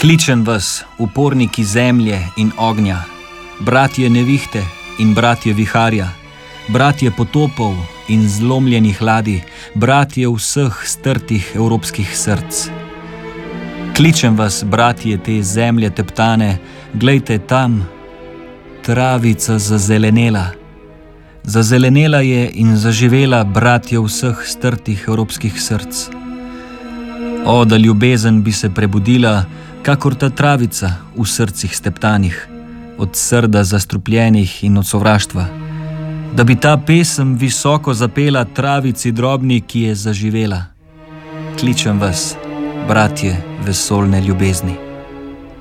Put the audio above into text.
Kličem vas, uporniki zemlje in ognja, bratje nevihte in bratje viharja, bratje potopov in zlomljenih ladij, bratje vseh strtih evropskih src. Kličem vas, bratje te zemlje teptane, glejte tam, travica zazelenela. Zazelenela je in zaživela, bratje vseh strtih evropskih src. O, da ljubezen bi se prebudila, kakor ta travica v srcih steptanih, od srda zastrupljenih in od sovraštva. Da bi ta pesem visoko zapela travici drobni, ki je zaživela. Kličem vas, bratje vesoljne ljubezni.